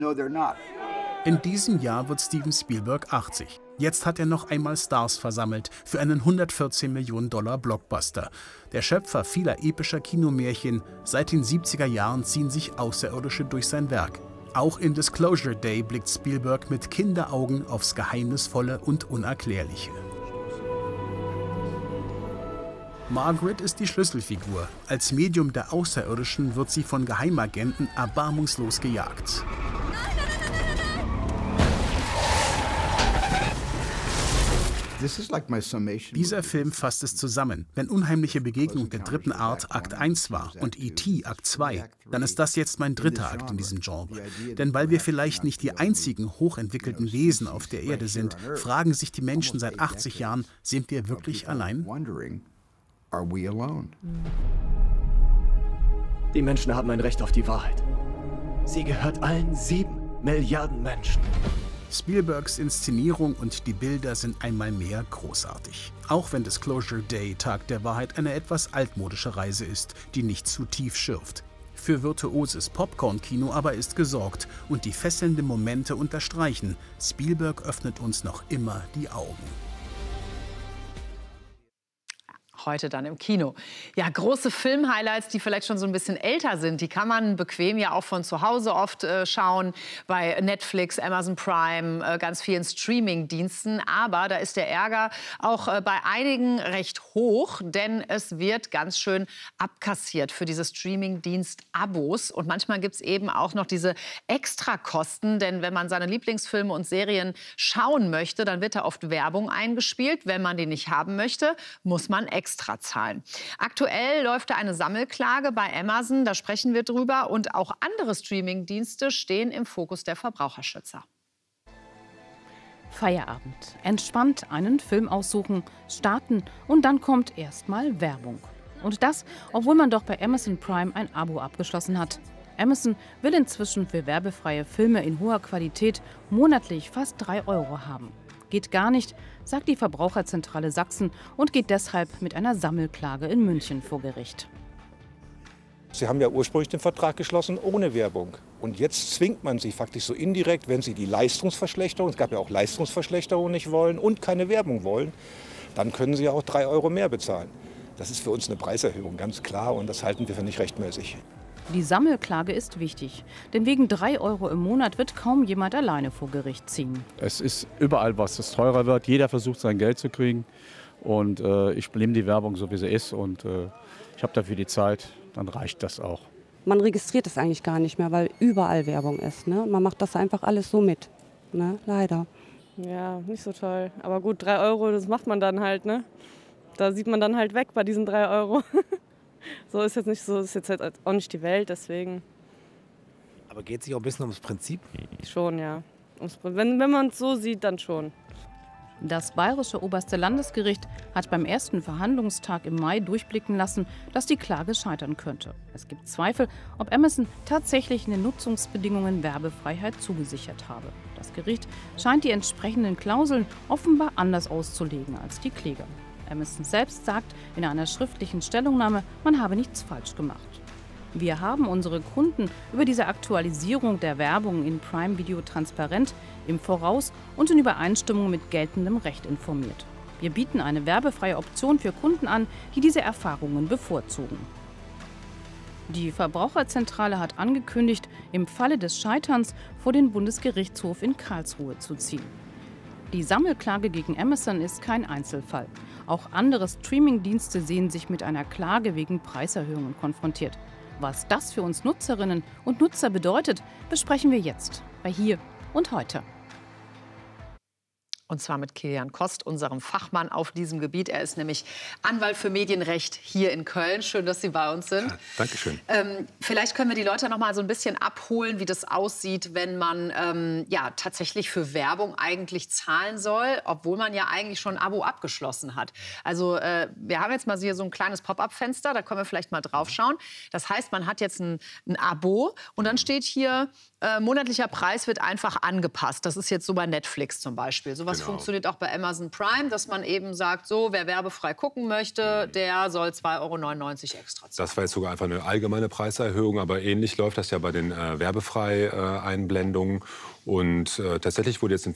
In diesem Jahr wird Steven Spielberg 80. Jetzt hat er noch einmal Stars versammelt für einen 114 Millionen Dollar Blockbuster. Der Schöpfer vieler epischer Kinomärchen, seit den 70er Jahren ziehen sich Außerirdische durch sein Werk. Auch in Disclosure Day blickt Spielberg mit Kinderaugen aufs Geheimnisvolle und Unerklärliche. Margaret ist die Schlüsselfigur. Als Medium der Außerirdischen wird sie von Geheimagenten erbarmungslos gejagt. Dieser Film fasst es zusammen. Wenn Unheimliche Begegnung der dritten Art Akt 1 war und E.T. Akt 2, dann ist das jetzt mein dritter Akt in diesem Genre. Denn weil wir vielleicht nicht die einzigen hochentwickelten Wesen auf der Erde sind, fragen sich die Menschen seit 80 Jahren, sind wir wirklich allein? Die Menschen haben ein Recht auf die Wahrheit. Sie gehört allen 7 Milliarden Menschen. Spielbergs Inszenierung und die Bilder sind einmal mehr großartig. Auch wenn Disclosure Day, Tag der Wahrheit, eine etwas altmodische Reise ist, die nicht zu tief schürft. Für virtuoses Popcorn-Kino aber ist gesorgt und die fesselnden Momente unterstreichen, Spielberg öffnet uns noch immer die Augen. Heute dann im Kino. Ja, große Film-Highlights, die vielleicht schon so ein bisschen älter sind, die kann man bequem ja auch von zu Hause oft schauen, bei Netflix, Amazon Prime, ganz vielen Streaming-Diensten. Aber da ist der Ärger auch bei einigen recht hoch, denn es wird ganz schön abkassiert für diese Streaming-Dienst-Abos. Und manchmal gibt es eben auch noch diese Extrakosten, denn wenn man seine Lieblingsfilme und Serien schauen möchte, dann wird da oft Werbung eingespielt. Wenn man die nicht haben möchte, muss man extra zahlen. Aktuell läuft da eine Sammelklage bei Amazon, da sprechen wir drüber. Und auch andere Streaming-Dienste stehen im Fokus der Verbraucherschützer. Feierabend. Entspannt einen Film aussuchen, starten und dann kommt erstmal Werbung. Und das, obwohl man doch bei Amazon Prime ein Abo abgeschlossen hat. Amazon will inzwischen für werbefreie Filme in hoher Qualität monatlich fast 3 € haben. Geht gar nicht, sagt die Verbraucherzentrale Sachsen und geht deshalb mit einer Sammelklage in München vor Gericht. Sie haben ja ursprünglich den Vertrag geschlossen ohne Werbung. Und jetzt zwingt man sie faktisch so indirekt, wenn sie die Leistungsverschlechterung, es gab ja auch Leistungsverschlechterung, nicht wollen und keine Werbung wollen, dann können sie ja auch 3 € mehr bezahlen. Das ist für uns eine Preiserhöhung, ganz klar, und das halten wir für nicht rechtmäßig. Die Sammelklage ist wichtig, denn wegen 3 € im Monat wird kaum jemand alleine vor Gericht ziehen. Es ist überall was, das teurer wird. Jeder versucht sein Geld zu kriegen und ich nehme die Werbung so wie sie ist und ich habe dafür die Zeit, dann reicht das auch. Man registriert es eigentlich gar nicht mehr, weil überall Werbung ist. Ne? Man macht das einfach alles so mit, ne? Leider. Ja, nicht so toll. Aber gut, 3 €, das macht man dann halt, ne? Da sieht man dann halt weg bei diesen 3 €. So ist jetzt nicht so, ist jetzt halt auch nicht die Welt, deswegen. Aber geht es sich auch ein bisschen ums Prinzip? Schon, ja. Wenn man es so sieht, dann schon. Das Bayerische Oberste Landesgericht hat beim ersten Verhandlungstag im Mai durchblicken lassen, dass die Klage scheitern könnte. Es gibt Zweifel, ob Amazon tatsächlich in den Nutzungsbedingungen Werbefreiheit zugesichert habe. Das Gericht scheint die entsprechenden Klauseln offenbar anders auszulegen als die Kläger. Amazon selbst sagt in einer schriftlichen Stellungnahme, man habe nichts falsch gemacht. Wir haben unsere Kunden über diese Aktualisierung der Werbung in Prime Video transparent, im Voraus und in Übereinstimmung mit geltendem Recht informiert. Wir bieten eine werbefreie Option für Kunden an, die diese Erfahrungen bevorzugen. Die Verbraucherzentrale hat angekündigt, im Falle des Scheiterns vor den Bundesgerichtshof in Karlsruhe zu ziehen. Die Sammelklage gegen Amazon ist kein Einzelfall. Auch andere Streamingdienste sehen sich mit einer Klage wegen Preiserhöhungen konfrontiert. Was das für uns Nutzerinnen und Nutzer bedeutet, besprechen wir jetzt bei Hier und Heute. Und zwar mit Kilian Kost, unserem Fachmann auf diesem Gebiet. Er ist nämlich Anwalt für Medienrecht hier in Köln. Schön, dass Sie bei uns sind. Ja, Dankeschön. Vielleicht können wir die Leute noch mal so ein bisschen abholen, wie das aussieht, wenn man ja, tatsächlich für Werbung eigentlich zahlen soll, obwohl man ja eigentlich schon ein Abo abgeschlossen hat. Also wir haben jetzt mal hier so ein kleines Pop-up-Fenster, da können wir vielleicht mal drauf schauen. Das heißt, man hat jetzt ein Abo und dann steht hier monatlicher Preis wird einfach angepasst. Das ist jetzt so bei Netflix zum Beispiel. Sowas funktioniert auch bei Amazon Prime, dass man eben sagt, so, wer werbefrei gucken möchte, der soll 2,99 € extra zahlen. Das war jetzt sogar einfach eine allgemeine Preiserhöhung, aber ähnlich läuft das ja bei den werbefrei Einblendungen. Und tatsächlich wurde jetzt in